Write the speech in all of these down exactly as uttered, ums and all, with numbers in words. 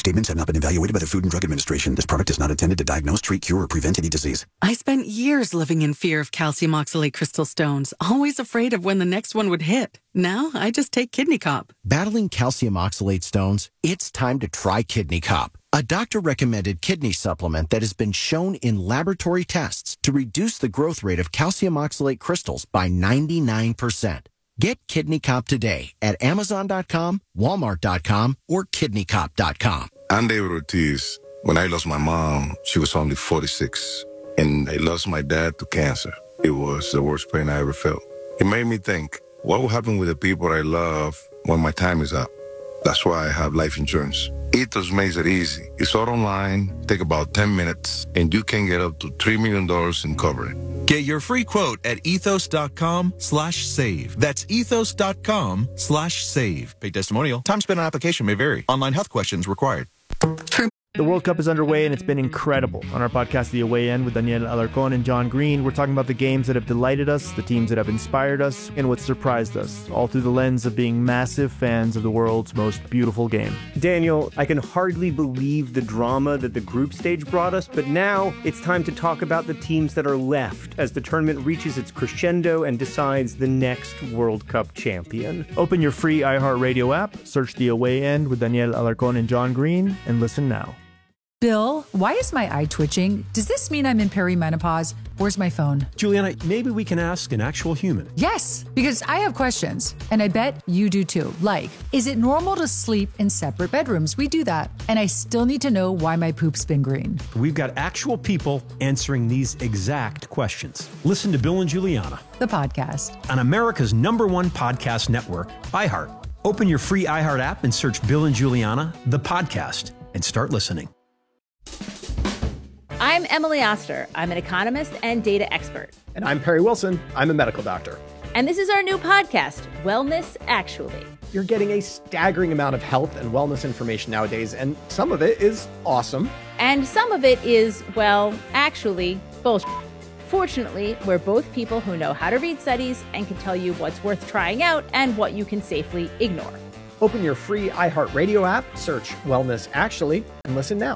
statements have not been evaluated by the Food and Drug Administration. This product is not intended to diagnose, treat, cure, or prevent any disease. I spent years living in fear of calcium oxalate crystal stones, always afraid of when the next one would hit. Now, I just take Kidney Cop. Battling calcium oxalate stones? It's time to try Kidney Cop, a doctor-recommended kidney supplement that has been shown in laboratory tests to reduce the growth rate of calcium oxalate crystals by ninety-nine percent. Get Kidney Cop today at Amazon dot com, Walmart dot com, or Kidney Cop dot com. I'm David Ortiz. When I lost my mom, she was only forty-six, and I lost my dad to cancer. It was the worst pain I ever felt. It made me think, what will happen with the people I love when my time is up? That's why I have life insurance. Ethos makes it easy. It's all online, take about ten minutes, and you can get up to three million dollars in coverage. Get your free quote at ethos.com slash save. That's ethos.com slash save. Paid testimonial. Time spent on application may vary. Online health questions required. The World Cup is underway, and it's been incredible. On our podcast, The Away End, with Daniel Alarcón and John Green, we're talking about the games that have delighted us, the teams that have inspired us, and what surprised us, all through the lens of being massive fans of the world's most beautiful game. Daniel, I can hardly believe the drama that the group stage brought us, but now it's time to talk about the teams that are left as the tournament reaches its crescendo and decides the next World Cup champion. Open your free iHeartRadio app, search The Away End with Daniel Alarcón and John Green, and listen now. Bill, why is my eye twitching? Does this mean I'm in perimenopause? Where's my phone? Juliana, maybe we can ask an actual human. Yes, because I have questions, and I bet you do too. Like, is it normal to sleep in separate bedrooms? We do that. And I still need to know why my poop's been green. We've got actual people answering these exact questions. Listen to Bill and Juliana, the podcast, on America's number one podcast network, iHeart. Open your free iHeart app and search Bill and Juliana, the podcast, and start listening. I'm Emily Oster. I'm an economist and data expert. And I'm Perry Wilson. I'm a medical doctor. And this is our new podcast, Wellness Actually. You're getting a staggering amount of health and wellness information nowadays, and some of it is awesome. And some of it is, well, actually, bullshit. Fortunately, we're both people who know how to read studies and can tell you what's worth trying out and what you can safely ignore. Open your free iHeartRadio app, search Wellness Actually, and listen now.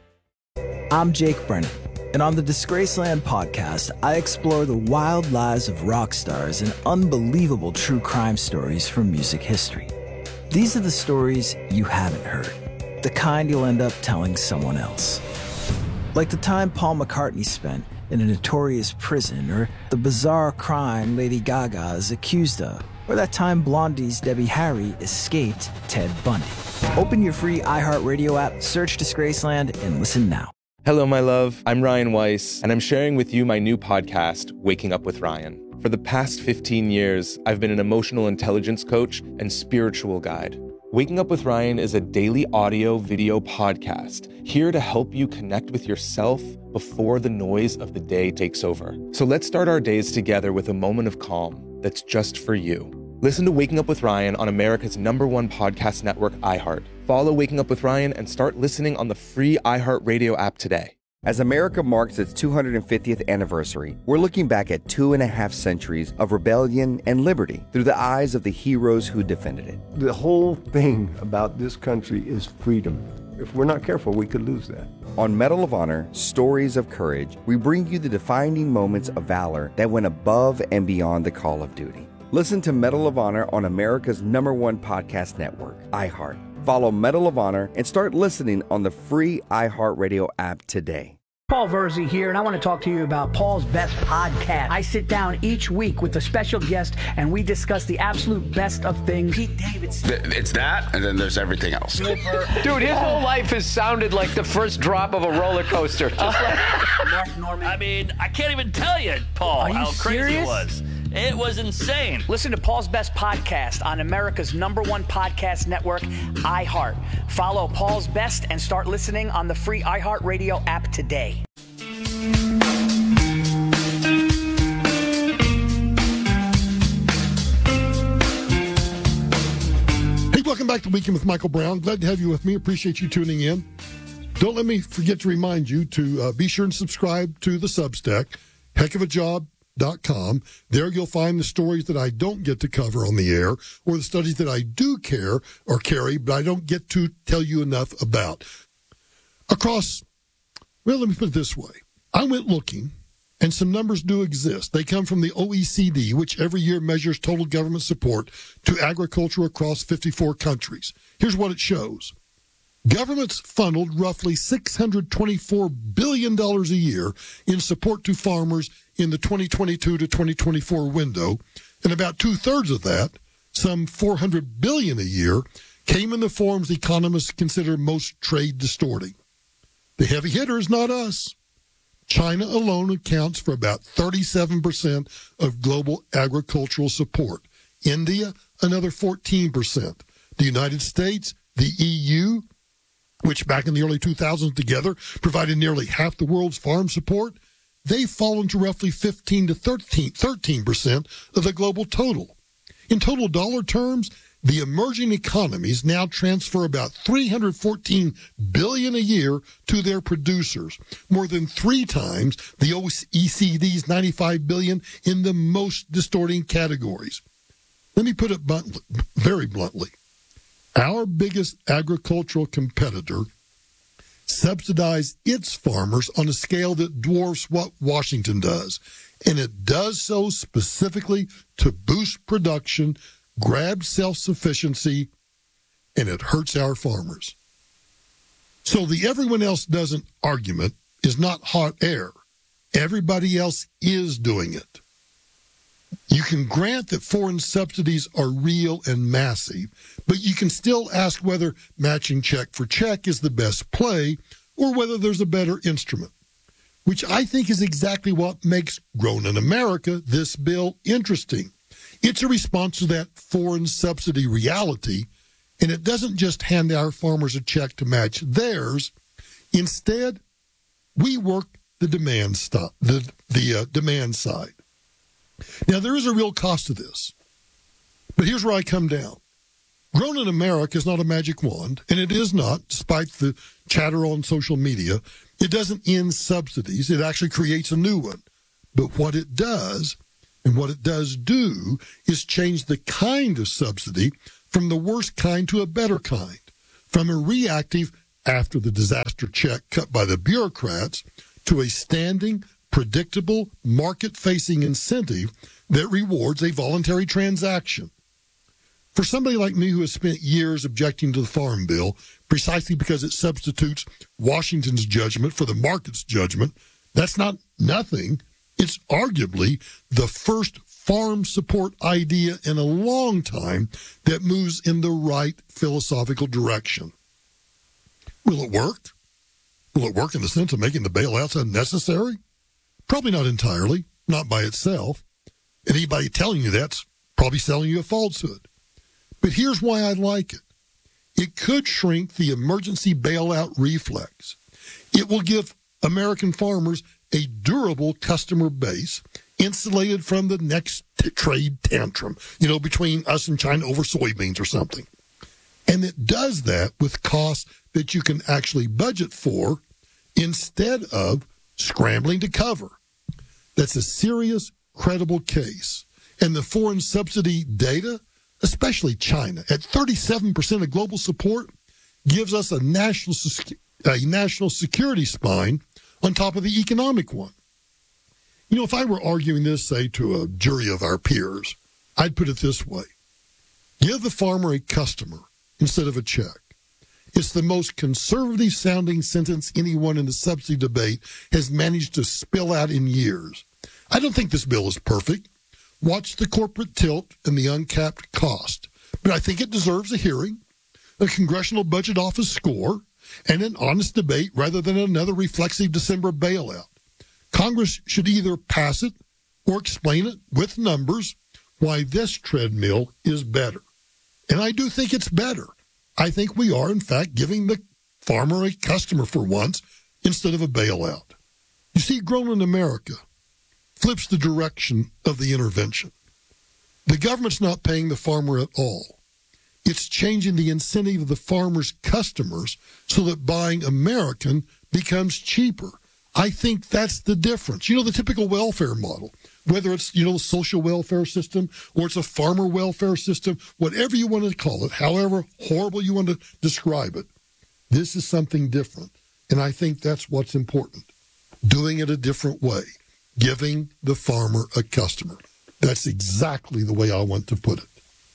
I'm Jake Brennan, and on the Disgraceland podcast, I explore the wild lives of rock stars and unbelievable true crime stories from music history. These are the stories you haven't heard, the kind you'll end up telling someone else. Like the time Paul McCartney spent in a notorious prison, or the bizarre crime Lady Gaga is accused of, or that time Blondie's Debbie Harry escaped Ted Bundy. Open your free iHeartRadio app, search Disgraceland, and listen now. Hello, my love. I'm Ryan Weiss, and I'm sharing with you my new podcast, Waking Up with Ryan. For the past fifteen years, I've been an emotional intelligence coach and spiritual guide. Waking Up with Ryan is a daily audio video podcast here to help you connect with yourself before the noise of the day takes over. So let's start our days together with a moment of calm that's just for you. Listen to Waking Up with Ryan on America's number one podcast network, iHeart. Follow Waking Up with Ryan and start listening on the free iHeartRadio app today. As America marks its two hundred fiftieth anniversary, we're looking back at two and a half centuries of rebellion and liberty through the eyes of the heroes who defended it. The whole thing about this country is freedom. If we're not careful, we could lose that. On Medal of Honor, Stories of Courage, we bring you the defining moments of valor that went above and beyond the call of duty. Listen to Medal of Honor on America's number one podcast network, iHeart. Follow Medal of Honor and start listening on the free iHeartRadio app today. Paul Verzi here, and I want to talk to you about Paul's Best Podcast. I sit down each week with a special guest, and we discuss the absolute best of things. Pete Davidson. It's that, and then there's everything else. Dude, his whole life has sounded like the first drop of a roller coaster. Just like Mark Norman. I mean, I can't even tell you, Paul, how crazy serious? it was. It was insane. Listen to Paul's Best Podcast on America's number one podcast network, iHeart. Follow Paul's Best and start listening on the free iHeartRadio app today. Hey, welcome back to Weekend with Michael Brown. Glad to have you with me. Appreciate you tuning in. Don't let me forget to remind you to uh, be sure and subscribe to the Substack. Heck of a job. dot com. There you'll find the stories that I don't get to cover on the air, or the studies that I do care or carry, but I don't get to tell you enough about. Across, well, let me put it this way. I went looking, and some numbers do exist. They come from the O E C D, which every year measures total government support to agriculture across fifty-four countries. Here's what it shows. Governments funneled roughly six hundred twenty-four billion dollars a year in support to farmers in the twenty twenty-two to twenty twenty-four window, and about two-thirds of that, some four hundred billion dollars a year, came in the forms economists consider most trade distorting. The heavy hitter is not us. China alone accounts for about thirty-seven percent of global agricultural support. India, another fourteen percent. The United States, the E U, which back in the early two thousands together provided nearly half the world's farm support, they've fallen to roughly fifteen to thirteen percent of the global total. In total dollar terms, the emerging economies now transfer about three hundred fourteen billion dollars a year to their producers, more than three times the O E C D's ninety-five billion dollars in the most distorting categories. Let me put it bluntly, very bluntly. Our biggest agricultural competitor subsidizes its farmers on a scale that dwarfs what Washington does, and it does so specifically to boost production, grab self-sufficiency, and it hurts our farmers. So the everyone else doesn't argument is not hot air. Everybody else is doing it. You can grant that foreign subsidies are real and massive, but you can still ask whether matching check for check is the best play or whether there's a better instrument, which I think is exactly what makes Grown in America, this bill, interesting. It's a response to that foreign subsidy reality, and it doesn't just hand our farmers a check to match theirs. Instead, we work the demand stop, the the uh, demand side. Now, there is a real cost to this, but here's where I come down. Grown in America is not a magic wand, and it is not, despite the chatter on social media, it doesn't end subsidies. It actually creates a new one. But what it does, and what it does do, is change the kind of subsidy from the worst kind to a better kind, from a reactive, after the disaster check cut by the bureaucrats, to a standing, predictable, market-facing incentive that rewards a voluntary transaction. For somebody like me who has spent years objecting to the Farm Bill, precisely because it substitutes Washington's judgment for the market's judgment, that's not nothing. It's arguably the first farm support idea in a long time that moves in the right philosophical direction. Will it work? Will it work in the sense of making the bailouts unnecessary? Probably not entirely, not by itself. Anybody telling you that's probably selling you a falsehood. But here's why I like it. It could shrink the emergency bailout reflex. It will give American farmers a durable customer base insulated from the next t- trade tantrum, you know, between us and China over soybeans or something. And it does that with costs that you can actually budget for instead of scrambling to cover. That's a serious, credible case. And the foreign subsidy data, especially China, at thirty-seven percent of global support, gives us a national, a national security spine on top of the economic one. You know, if I were arguing this, say, to a jury of our peers, I'd put it this way. Give the farmer a customer instead of a check. It's the most conservative-sounding sentence anyone in the subsidy debate has managed to spill out in years. I don't think this bill is perfect. Watch the corporate tilt and the uncapped cost. But I think it deserves a hearing, a Congressional Budget Office score, and an honest debate rather than another reflexive December bailout. Congress should either pass it or explain it with numbers why this treadmill is better. And I do think it's better. I think we are, in fact, giving the farmer a customer for once instead of a bailout. You see, Grown in America flips the direction of the intervention. The government's not paying the farmer at all. It's changing the incentive of the farmer's customers so that buying American becomes cheaper. I think that's the difference. You know, the typical welfare model, whether it's, you know, a social welfare system or it's a farmer welfare system, whatever you want to call it, however horrible you want to describe it, this is something different. And I think that's what's important. Doing it a different way, giving the farmer a customer. That's exactly the way I want to put it.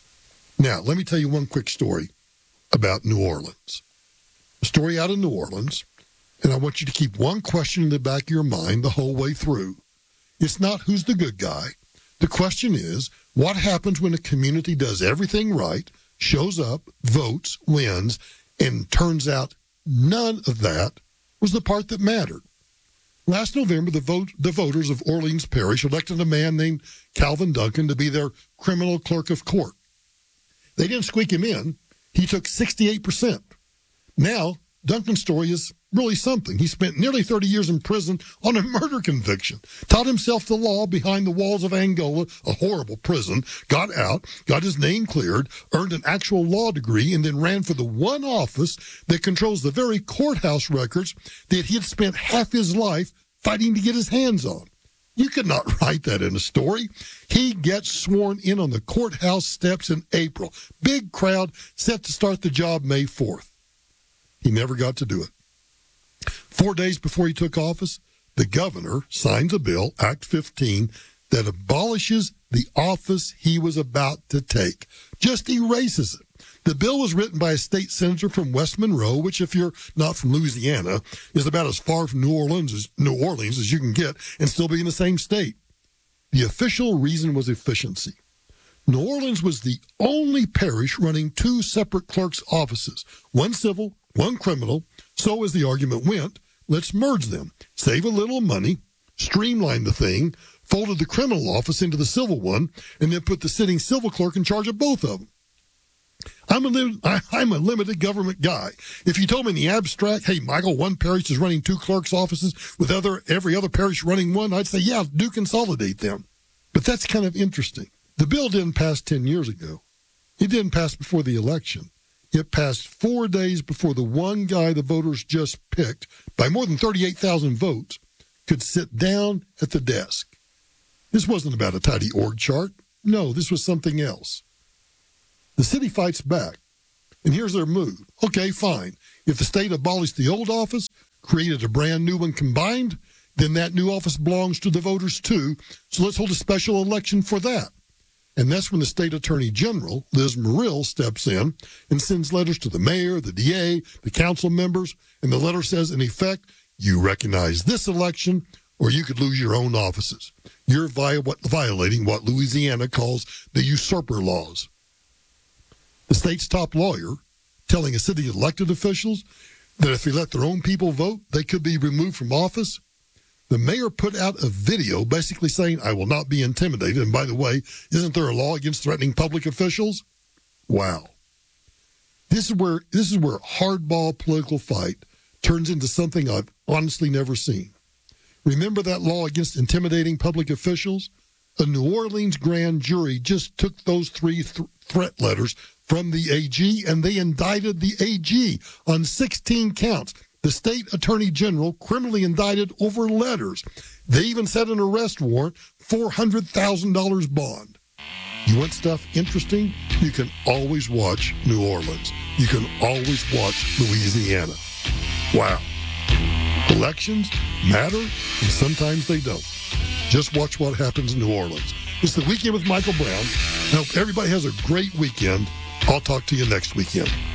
Now, let me tell you one quick story about New Orleans. A story out of New Orleans, and I want you to keep one question in the back of your mind the whole way through. It's not who's the good guy. The question is, what happens when a community does everything right, shows up, votes, wins, and turns out none of that was the part that mattered? Last November, the, vote, the voters of Orleans Parish elected a man named Calvin Duncan to be their criminal clerk of court. They didn't squeak him in. He took sixty-eight percent. Now, Duncan's story is really something. He spent nearly thirty years in prison on a murder conviction, taught himself the law behind the walls of Angola, a horrible prison, got out, got his name cleared, earned an actual law degree, and then ran for the one office that controls the very courthouse records that he had spent half his life fighting to get his hands on. You could not write that in a story. He gets sworn in on the courthouse steps in April. Big crowd set to start the job May fourth. He never got to do it. Four days before he took office, the governor signs a bill, Act fifteen, that abolishes the office he was about to take. Just erases it. The bill was written by a state senator from West Monroe, which, if you're not from Louisiana, is about as far from New Orleans as, New Orleans as you can get and still be in the same state. The official reason was efficiency. New Orleans was the only parish running two separate clerks' offices, one civil, one criminal. So as the argument went, let's merge them, save a little money, streamline the thing, folded the criminal office into the civil one, and then put the sitting civil clerk in charge of both of them. I'm a, lim- I, I'm a limited government guy. If you told me in the abstract, hey, Michael, one parish is running two clerks' offices with other every other parish running one, I'd say, yeah, do consolidate them. But that's kind of interesting. The bill didn't pass ten years ago. It didn't pass before the election. It passed four days before the one guy the voters just picked, by more than thirty-eight thousand votes, could sit down at the desk. This wasn't about a tidy org chart. No, this was something else. The city fights back, and here's their move. Okay, fine. If the state abolished the old office, created a brand new one combined, then that new office belongs to the voters too, so let's hold a special election for that. And that's when the state attorney general, Liz Muriel, steps in and sends letters to the mayor, the D A, the council members, and the letter says, in effect, you recognize this election or you could lose your own offices. You're vi- violating what Louisiana calls the usurper laws. The state's top lawyer telling a city elected officials that if they let their own people vote, they could be removed from office. The mayor put out a video basically saying, I will not be intimidated. And by the way, isn't there a law against threatening public officials? Wow. This is where this is where hardball political fight turns into something I've honestly never seen. Remember that law against intimidating public officials? A New Orleans grand jury just took those three th- threat letters from the A G and they indicted the A G on sixteen counts. The state attorney general criminally indicted over letters. They even set an arrest warrant, four hundred thousand dollars bond. You want stuff interesting? You can always watch New Orleans. You can always watch Louisiana. Wow. Elections matter, and sometimes they don't. Just watch what happens in New Orleans. It's the Weekend with Michael Brown. I hope everybody has a great weekend. I'll talk to you next weekend.